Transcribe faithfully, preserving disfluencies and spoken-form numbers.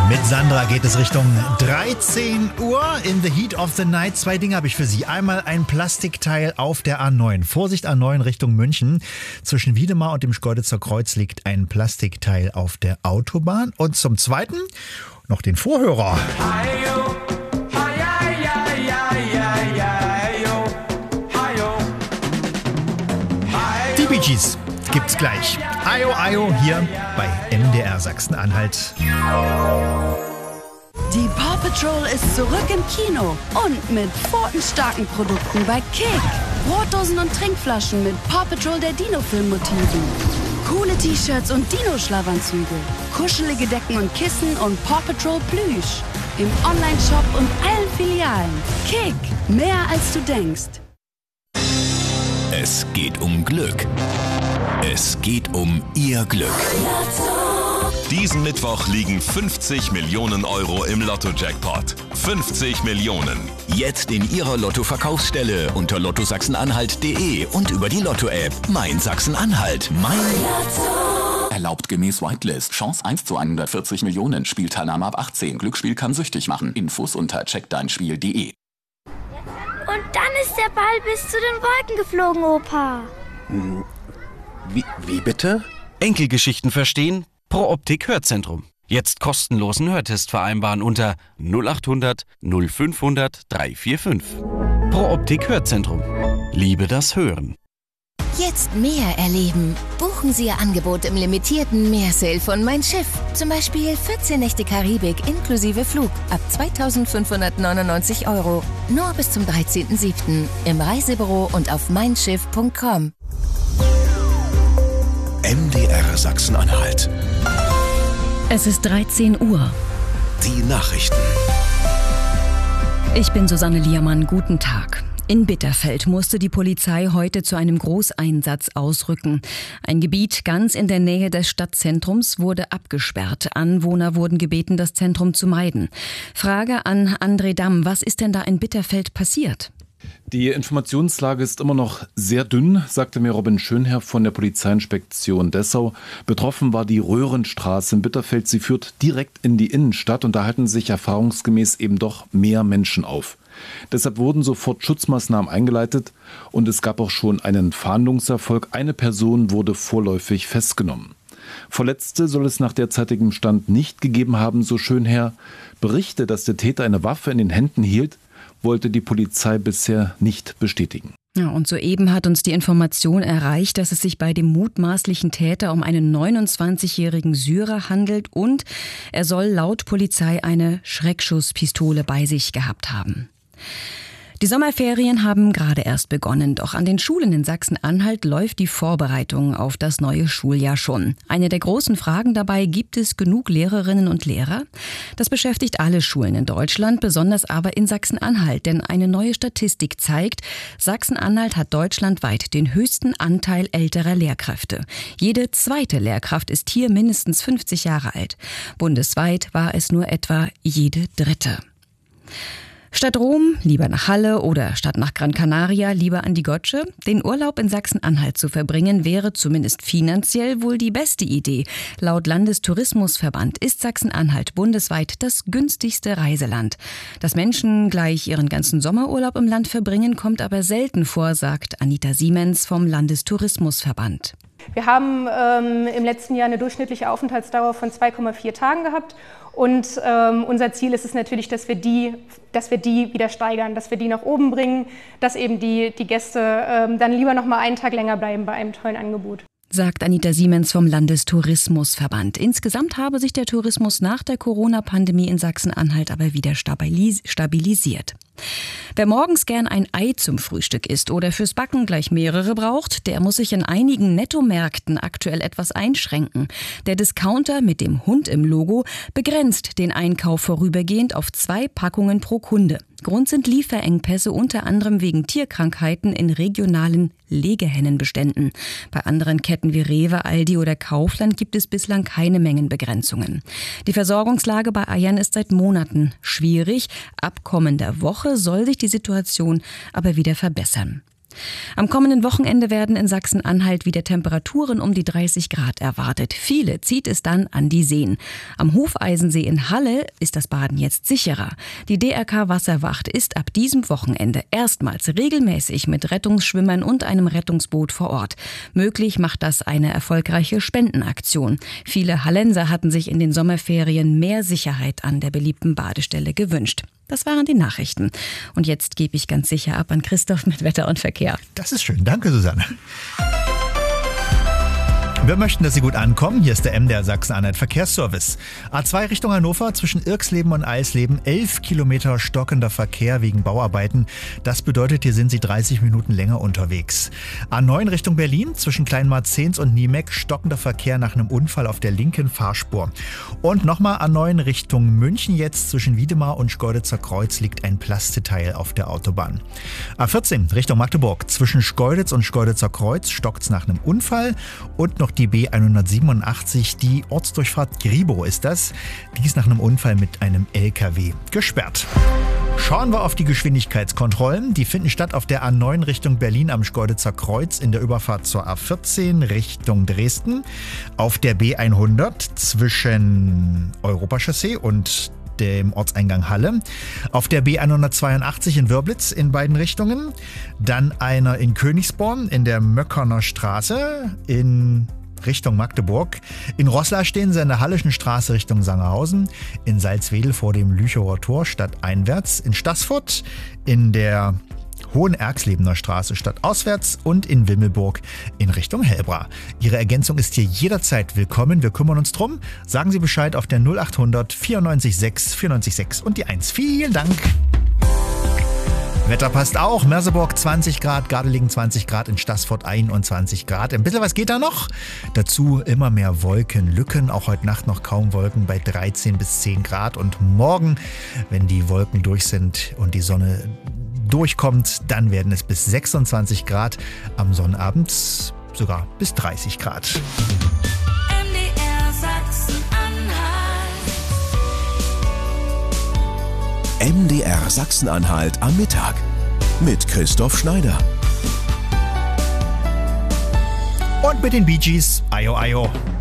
Mit Sandra geht es Richtung dreizehn Uhr in the heat of the night. Zwei Dinge habe ich für Sie. Einmal ein Plastikteil auf der A neun. Vorsicht, A neun Richtung München. Zwischen Wiedemar und dem Schkeuditzer Kreuz liegt ein Plastikteil auf der Autobahn. Und zum Zweiten noch den Vorhörer. Die Bee Gees gibt's gleich. Ayo, ayo, hier bei M D R Sachsen-Anhalt. Die Paw Patrol ist zurück im Kino und mit pfotenstarken Produkten bei Kick. Brotdosen und Trinkflaschen mit Paw Patrol der Dino-Film-Motiven. Coole T-Shirts und Dino-Schlafanzüge. Kuschelige Decken und Kissen und Paw Patrol Plüsch. Im Online-Shop und allen Filialen. Kick, mehr als du denkst. Es geht um Glück. Es geht um Ihr Glück. Diesen Mittwoch liegen fünfzig Millionen Euro im Lotto-Jackpot. fünfzig Millionen. Jetzt in Ihrer Lotto-Verkaufsstelle unter lotto sachsen-anhalt punkt de und über die Lotto-App. Mein Sachsen-Anhalt. Mein Lotto. Erlaubt gemäß Whitelist. Chance eins zu hundertvierzig Millionen. Spielteilnahme ab achtzehn. Glücksspiel kann süchtig machen. Infos unter check dein spiel punkt de. Und dann ist der Ball bis zu den Wolken geflogen, Opa. Hm. Wie, wie bitte? Enkelgeschichten verstehen? Pro Optik Hörzentrum. Jetzt kostenlosen Hörtest vereinbaren unter null acht hundert null fünfhundert dreihundertfünfundvierzig. Pro Optik Hörzentrum. Liebe das Hören. Jetzt mehr erleben. Buchen Sie Ihr Angebot im limitierten Meersale von Mein Schiff. Zum Beispiel vierzehn Nächte Karibik inklusive Flug ab zweitausendfünfhundertneunundneunzig Euro. Nur bis zum dreizehnten siebten im Reisebüro und auf mein schiff punkt com. M D R Sachsen-Anhalt. Es ist dreizehn Uhr. Die Nachrichten. Ich bin Susanne Liermann. Guten Tag. In Bitterfeld musste die Polizei heute zu einem Großeinsatz ausrücken. Ein Gebiet ganz in der Nähe des Stadtzentrums wurde abgesperrt. Anwohner wurden gebeten, das Zentrum zu meiden. Frage an André Damm, was ist denn da in Bitterfeld passiert? Die Informationslage ist immer noch sehr dünn, sagte mir Robin Schönherr von der Polizeiinspektion Dessau. Betroffen war die Röhrenstraße in Bitterfeld. Sie führt direkt in die Innenstadt und da halten sich erfahrungsgemäß eben doch mehr Menschen auf. Deshalb wurden sofort Schutzmaßnahmen eingeleitet und es gab auch schon einen Fahndungserfolg. Eine Person wurde vorläufig festgenommen. Verletzte soll es nach derzeitigem Stand nicht gegeben haben, so Schönherr. Berichte, dass der Täter eine Waffe in den Händen hielt, wollte die Polizei bisher nicht bestätigen. Ja, und soeben hat uns die Information erreicht, dass es sich bei dem mutmaßlichen Täter um einen neunundzwanzigjährigen Syrer handelt und er soll laut Polizei eine Schreckschusspistole bei sich gehabt haben. Die Sommerferien haben gerade erst begonnen, doch an den Schulen in Sachsen-Anhalt läuft die Vorbereitung auf das neue Schuljahr schon. Eine der großen Fragen dabei, gibt es genug Lehrerinnen und Lehrer? Das beschäftigt alle Schulen in Deutschland, besonders aber in Sachsen-Anhalt, denn eine neue Statistik zeigt, Sachsen-Anhalt hat deutschlandweit den höchsten Anteil älterer Lehrkräfte. Jede zweite Lehrkraft ist hier mindestens fünfzig Jahre alt. Bundesweit war es nur etwa jede dritte. Statt Rom lieber nach Halle oder statt nach Gran Canaria lieber an die Gotsche? Den Urlaub in Sachsen-Anhalt zu verbringen wäre zumindest finanziell wohl die beste Idee. Laut Landestourismusverband ist Sachsen-Anhalt bundesweit das günstigste Reiseland. Dass Menschen gleich ihren ganzen Sommerurlaub im Land verbringen, kommt aber selten vor, sagt Anita Siemens vom Landestourismusverband. Wir haben ähm, im letzten Jahr eine durchschnittliche Aufenthaltsdauer von zwei Komma vier Tagen gehabt. Und ähm, unser Ziel ist es natürlich, dass wir die, dass wir die wieder steigern, dass wir die nach oben bringen, dass eben die, die Gäste ähm, dann lieber noch mal einen Tag länger bleiben bei einem tollen Angebot. Sagt Anita Siemens vom Landestourismusverband. Insgesamt habe sich der Tourismus nach der Corona-Pandemie in Sachsen-Anhalt aber wieder stabilisiert. Wer morgens gern ein Ei zum Frühstück isst oder fürs Backen gleich mehrere braucht, der muss sich in einigen Nettomärkten aktuell etwas einschränken. Der Discounter mit dem Hund im Logo begrenzt den Einkauf vorübergehend auf zwei Packungen pro Kunde. Grund sind Lieferengpässe, unter anderem wegen Tierkrankheiten in regionalen Legehennenbeständen. Bei anderen Ketten wie Rewe, Aldi oder Kaufland gibt es bislang keine Mengenbegrenzungen. Die Versorgungslage bei Eiern ist seit Monaten schwierig. Ab kommender Woche soll sich die Situation aber wieder verbessern. Am kommenden Wochenende werden in Sachsen-Anhalt wieder Temperaturen um die dreißig Grad erwartet. Viele zieht es dann an die Seen. Am Hufeisensee in Halle ist das Baden jetzt sicherer. Die D R K Wasserwacht ist ab diesem Wochenende erstmals regelmäßig mit Rettungsschwimmern und einem Rettungsboot vor Ort. Möglich macht das eine erfolgreiche Spendenaktion. Viele Hallenser hatten sich in den Sommerferien mehr Sicherheit an der beliebten Badestelle gewünscht. Das waren die Nachrichten. Und jetzt gebe ich ganz sicher ab an Christoph mit Wetter und Verkehr. Das ist schön. Danke, Susanne. Wir möchten, dass Sie gut ankommen. Hier ist der M D R Sachsen-Anhalt Verkehrsservice. A zwei Richtung Hannover zwischen Irksleben und Eisleben. elf Kilometer stockender Verkehr wegen Bauarbeiten. Das bedeutet, hier sind Sie dreißig Minuten länger unterwegs. A neun Richtung Berlin zwischen Kleinmarzens und Niemeck. Stockender Verkehr nach einem Unfall auf der linken Fahrspur. Und nochmal A neun Richtung München jetzt. Zwischen Wiedemar und Schkeuditzer Kreuz liegt ein Plasteteil auf der Autobahn. A vierzehn Richtung Magdeburg. Zwischen Schkeuditz und Schkeuditzer Kreuz stockt's nach einem Unfall. Und noch die B hundertsiebenundachtzig, die Ortsdurchfahrt Gribow ist das. Die ist nach einem Unfall mit einem L K W gesperrt. Schauen wir auf die Geschwindigkeitskontrollen. Die finden statt auf der A neun Richtung Berlin am Schkeuditzer Kreuz in der Überfahrt zur A vierzehn Richtung Dresden. Auf der B hundert zwischen Europachaussee und dem Ortseingang Halle. Auf der B hundertzweiundachtzig in Wörblitz in beiden Richtungen. Dann einer in Königsborn in der Möckerner Straße in Richtung Magdeburg. In Roßla stehen sie an der Halleschen Straße Richtung Sangerhausen. In Salzwedel vor dem Lüchower Tor stadteinwärts. In Staßfurt in der Hohenerxlebener Straße stadtauswärts und in Wimmelburg in Richtung Hellbra. Ihre Ergänzung ist hier jederzeit willkommen. Wir kümmern uns drum. Sagen Sie Bescheid auf der null achthundert vierundneunzig sechs vierundneunzig sechs und die eins. Vielen Dank. Wetter passt auch. Merseburg zwanzig Grad, Gardelegen zwanzig Grad, in Staßfurt einundzwanzig Grad. Ein bisschen was geht da noch. Dazu immer mehr Wolkenlücken. Auch heute Nacht noch kaum Wolken bei dreizehn bis zehn Grad. Und morgen, wenn die Wolken durch sind und die Sonne durchkommt, dann werden es bis sechsundzwanzig Grad. Am Sonnabend sogar bis dreißig Grad. M D R Sachsen-Anhalt am Mittag mit Christoph Schneider. Und mit den Bee Gees, Ayo Ayo.